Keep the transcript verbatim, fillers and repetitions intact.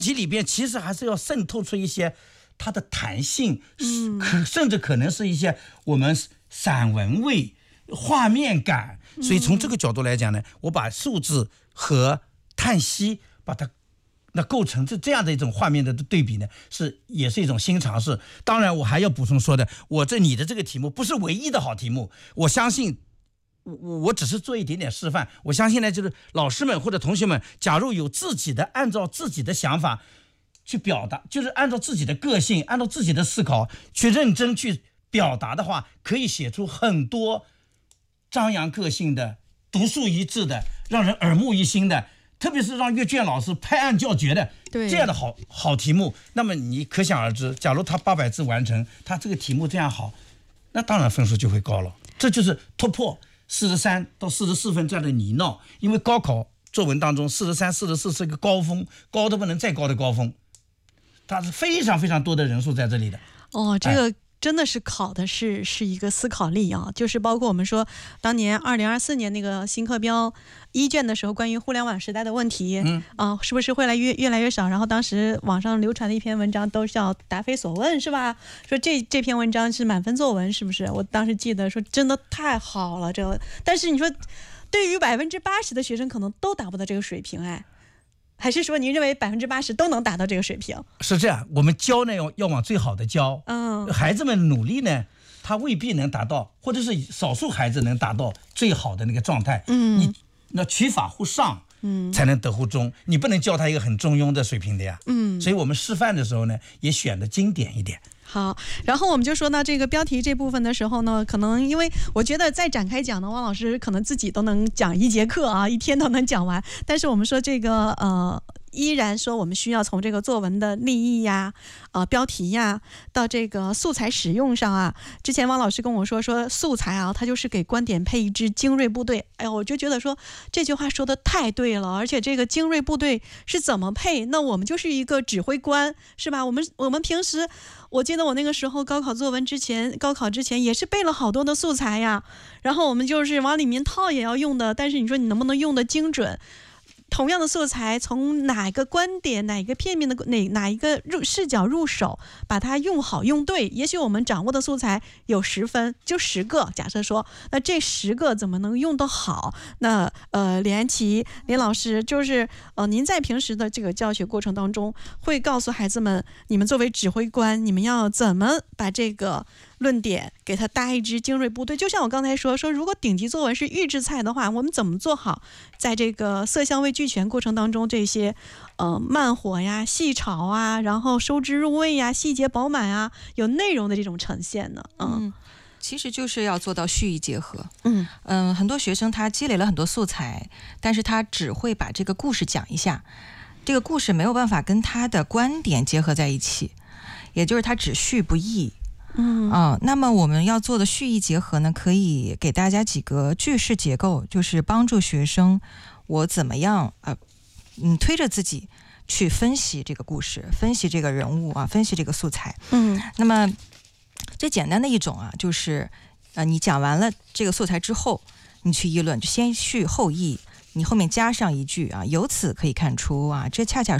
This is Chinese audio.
题里边其实还是要渗透出一些它的弹性，嗯，可甚至可能是一些我们散文味、画面感。所以从这个角度来讲呢，我把数字和叹息把它那构成这这样的一种画面的对比呢，是也是一种新尝试。当然我还要补充说的，我这你的这个题目不是唯一的好题目，我相信我我只是做一点点示范。我相信呢，就是老师们或者同学们，假如有自己的按照自己的想法去表达，就是按照自己的个性，按照自己的思考去认真去表达的话，可以写出很多张扬个性的、独树一帜的、让人耳目一新的，特别是让阅卷老师拍案叫绝的这样的好好题目。那么你可想而知，假如他八百字完成，他这个题目这样好，那当然分数就会高了。这就是突破四十三到四十四分这样的泥淖。因为高考作文当中四十三、四十四是一个高峰，高的不能再高的高峰，它是非常非常多的人数在这里的。 哦，这个、哎真的是考的是是一个思考力啊，就是包括我们说当年二零二四年那个新课标一卷的时候，关于互联网时代的问题，嗯啊，是不是会来越越来越少？然后当时网上流传的一篇文章都叫答非所问，是吧？说这这篇文章是满分作文，是不是？我当时记得说真的太好了，这个，但是你说对于百分之八十的学生可能都达不到这个水平，哎。还是说您认为百分之八十都能达到这个水平？是这样，我们教呢要要往最好的教，嗯，孩子们努力呢，他未必能达到，或者是少数孩子能达到最好的那个状态，嗯，你那取法乎上，嗯，才能得乎中，你不能教他一个很中庸的水平的呀，嗯，所以我们示范的时候呢，也选的经典一点。好，然后我们就说到这个标题这部分的时候呢，可能因为我觉得再展开讲呢，汪老师可能自己都能讲一节课啊，一天都能讲完。但是我们说这个呃，依然说我们需要从这个作文的立意呀、呃标题呀，到这个素材使用上啊。之前汪老师跟我说说素材啊，它就是给观点配一支精锐部队。哎呦，我就觉得说这句话说的太对了，而且这个精锐部队是怎么配？那我们就是一个指挥官，是吧？我们我们平时。我记得我那个时候高考作文之前，高考之前也是背了好多的素材呀，然后我们就是往里面套也要用的，但是你说你能不能用的精准？同样的素材，从哪一个观点、哪一个片面的哪哪一个入视角入手，把它用好用对。也许我们掌握的素材有十分，就十个。假设说，那这十个怎么能用得好？那呃，李安琪李老师，就是呃，您在平时的这个教学过程当中，会告诉孩子们，你们作为指挥官，你们要怎么把这个论点给他搭一支精锐部队？就像我刚才说说，如果顶级作文是预制菜的话，我们怎么做好在这个色香味俱全过程当中这些呃慢火呀、细炒啊，然后收汁入味呀、细节饱满啊，有内容的这种呈现呢？嗯。嗯其实就是要做到蓄意结合。嗯嗯、呃，很多学生他积累了很多素材，但是他只会把这个故事讲一下，这个故事没有办法跟他的观点结合在一起，也就是他只叙不议。嗯啊、呃，那么我们要做的蓄意结合呢，可以给大家几个句式结构，就是帮助学生我怎么样呃嗯推着自己去分析这个故事，分析这个人物啊，分析这个素材。嗯，那么最简单的一种啊，就是呃你讲完了这个素材之后，你去议论，就先叙后议。你后面加上一句啊，由此可以看出啊，这恰恰